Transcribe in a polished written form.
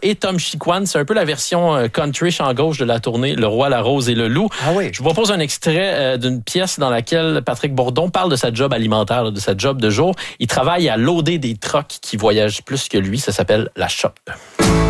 et Tom Chiquan. C'est un peu la version country champ gauche de la tournée Le Roi, la Rose et le Loup. Ah oui. Je vous propose un extrait d'une pièce dans laquelle Patrick Bourdon parle de sa job alimentaire, de sa job de jour. Il travaille à loader des trucks qui voyagent plus que lui. Ça s'appelle La Shop.